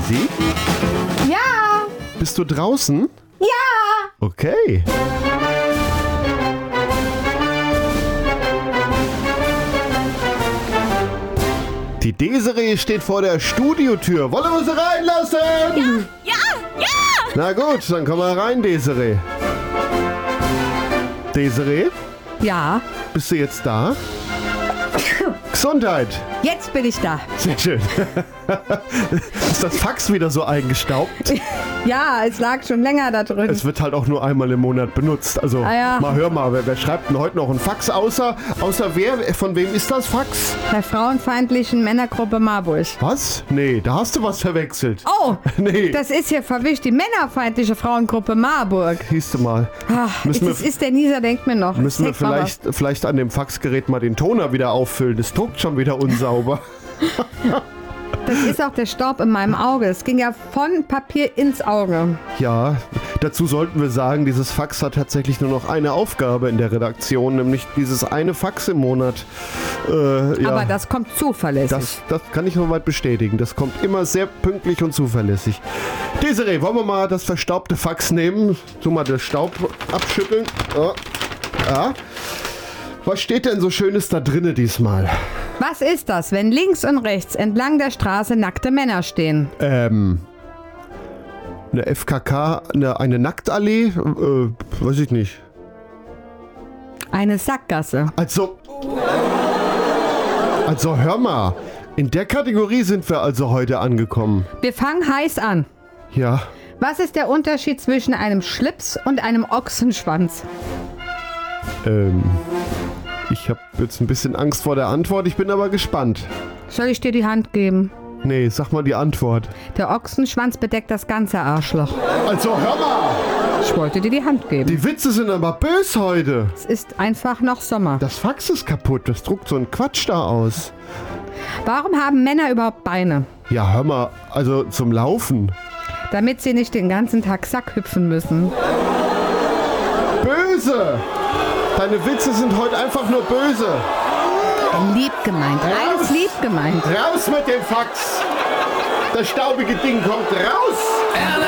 Sisi? Ja! Bist du draußen? Ja! Okay. Die Desiree steht vor der Studiotür. Wollen wir sie reinlassen? Ja! Na gut, dann komm mal rein, Desiree. Desiree, Ja, bist du jetzt da? Gesundheit. jetzt bin ich da. Sehr schön. Ist das Fax wieder so eingestaubt? Ja, es lag schon länger da drin. Es wird halt auch nur einmal im Monat benutzt. Also, ja. mal hör mal, wer schreibt denn heute noch ein Fax? Außer wer? Von wem ist das Fax? Der frauenfeindlichen Männergruppe Marburg. Was? Nee, da hast du was verwechselt. Oh, Nee. das ist hier verwischt. Die männerfeindliche Frauengruppe Marburg. Siehst du mal. Ach, Müssen es wir- ist der Nieser, denkt mir noch. Müssen wir Zeig mal vielleicht an dem Faxgerät mal den Toner wieder auffüllen. Das druckt schon wieder unsauber. was. Das ist auch der Staub in meinem Auge. Es ging ja von Papier ins Auge. Ja, dazu sollten wir sagen, dieses Fax hat tatsächlich nur noch eine Aufgabe in der Redaktion, nämlich dieses eine Fax im Monat. Ja, Aber das kommt zuverlässig. das kann ich soweit bestätigen. Das kommt immer sehr pünktlich und zuverlässig. Desiree, wollen wir mal das verstaubte Fax nehmen? Tu mal den Staub abschütteln. Oh. Ja. Was steht denn so Schönes da drinne diesmal? Was ist das, wenn links und rechts entlang der Straße nackte Männer stehen? Eine FKK, eine Nacktallee? Weiß ich nicht. Eine Sackgasse. Also hör mal. In der Kategorie sind wir also heute angekommen. Wir fangen heiß an. Ja. Was ist der Unterschied zwischen einem Schlips und einem Ochsenschwanz? Ich habe jetzt ein bisschen Angst vor der Antwort. Ich bin aber gespannt. Soll ich dir die Hand geben? Nee, sag mal die Antwort. Der Ochsenschwanz bedeckt das ganze Arschloch. Also hör mal. Ich wollte dir die Hand geben. Die Witze sind aber bös heute. Es ist einfach noch Sommer. Das Fax ist kaputt. Das druckt so einen Quatsch da aus. Warum haben Männer überhaupt Beine? Ja, hör mal. Also zum Laufen. Damit sie nicht den ganzen Tag Sack hüpfen müssen. Böse. Deine Witze sind heute einfach nur böse. Lieb gemeint. Alles lieb gemeint. Raus mit dem Fax. Das staubige Ding kommt raus.